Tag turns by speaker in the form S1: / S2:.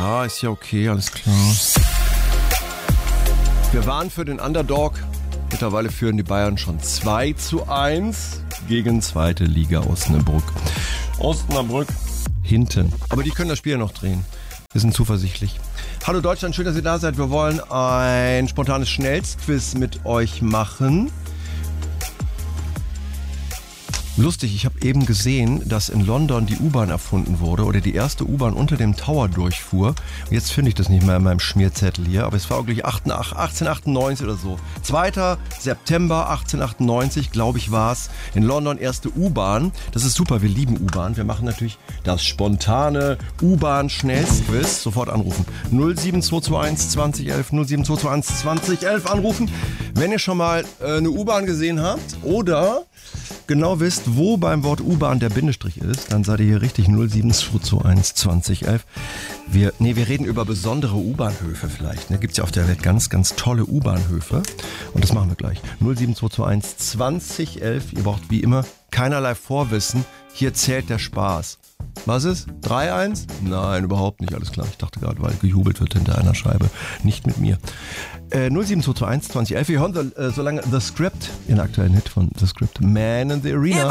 S1: Ja, ist ja okay, alles klar. Wir waren für den Underdog. Mittlerweile führen die Bayern schon 2:1 gegen zweite Liga Osnabrück. Osnabrück hinten. Aber die können das Spiel ja noch drehen. Wir sind zuversichtlich. Hallo Deutschland, schön, dass ihr da seid. Wir wollen ein spontanes Schnellstquiz mit euch machen. Lustig, ich habe eben gesehen, dass in London die U-Bahn erfunden wurde oder die erste U-Bahn unter dem Tower durchfuhr. Jetzt finde ich das nicht mehr in meinem Schmierzettel hier, aber es war wirklich 1898 oder so. 2. September 1898, glaube ich, war es. In London erste U-Bahn. Das ist super, wir lieben U-Bahn. Wir machen natürlich das spontane U-Bahn-Schnellstquiz. Sofort anrufen. 07221 2011, 07221 2011 anrufen. Wenn ihr schon mal eine U-Bahn gesehen habt oder genau wisst, wo beim Wort U-Bahn der Bindestrich ist, dann seid ihr hier richtig. 07221 2011. Wir reden über besondere U-Bahnhöfe vielleicht. Gibt es ja auf der Welt ganz, ganz tolle U-Bahnhöfe. Und das machen wir gleich. 07221 2011. Ihr braucht wie immer keinerlei Vorwissen. Hier zählt der Spaß. Was ist? 3-1? Nein, überhaupt nicht. Alles klar. Ich dachte gerade, weil gejubelt wird hinter einer Scheibe. Nicht mit mir. 07221 2011. Wir hören so lange The Script, den aktuellen Hit von The Script. Man in the Arena.